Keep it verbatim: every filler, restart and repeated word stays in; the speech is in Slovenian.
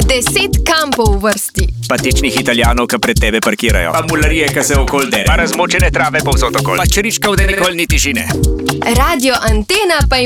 Deset kampov v vrsti. Pa tečnih Italijanov, ki pred tebe parkirajo. Pa mularije, ki se okol dere. Pa razmočene trave povsod okol. Pa čričkov, da nikoli ni tišine. Radio Antena pa